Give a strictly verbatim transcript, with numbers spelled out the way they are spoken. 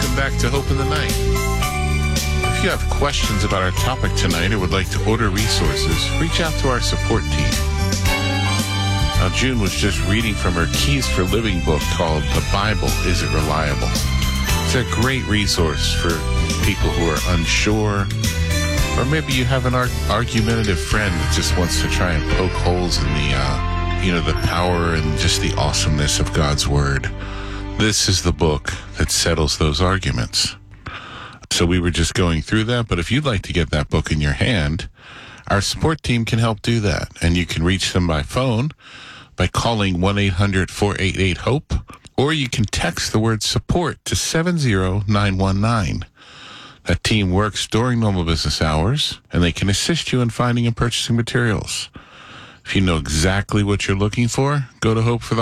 welcome back to Hope in the Night. If you have questions about our topic tonight or would like to order resources, reach out to our support team. Now, June was just reading from her Keys for Living book called The Bible, Is It Reliable? It's a great resource for people who are unsure, or maybe you have an ar- argumentative friend that just wants to try and poke holes in the, uh, you know, the power and just the awesomeness of God's Word. This is the book that settles those arguments. So we were just going through that, but if you'd like to get that book in your hand, our support team can help do that. And you can reach them by phone by calling one eight hundred four eight eight HOPE, or you can text the word support to seven zero nine one nine. That team works during normal business hours, and they can assist you in finding and purchasing materials. If you know exactly what you're looking for, go to Hope for the